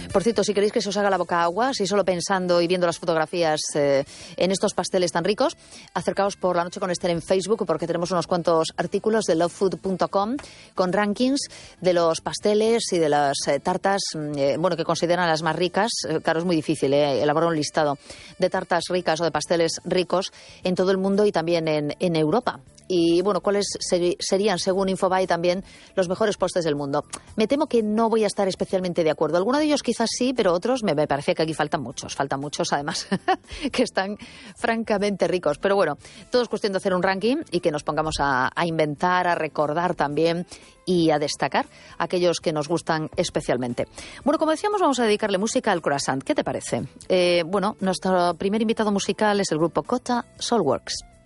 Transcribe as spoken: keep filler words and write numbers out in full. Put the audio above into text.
Por cierto, si queréis que se os haga la boca agua, si solo pensando y viendo las fotografías eh, en estos pasteles tan ricos, acercaos por La Noche con Esther en Facebook, porque tenemos unos cuantos artículos de love food punto com con rankings de los pasteles y de las eh, tartas, eh, bueno, que consideran las más ricas. Eh, claro, es muy difícil eh, elaborar un listado de tartas ricas o de pasteles ricos en todo el mundo y también en, en Europa. Y, bueno, cuáles serían, según Infobae, también los mejores postres del mundo. Me temo que no voy a estar especialmente de acuerdo. Algunos de ellos quizás sí, pero otros me, me parece que aquí faltan muchos. Faltan muchos, además, que están francamente ricos. Pero bueno, todo es cuestión de hacer un ranking y que nos pongamos a, a inventar, a recordar también y a destacar aquellos que nos gustan especialmente. Bueno, como decíamos, vamos a dedicarle música al croissant. ¿Qué te parece? Eh, bueno, nuestro primer invitado musical es el grupo Cota Soulworks.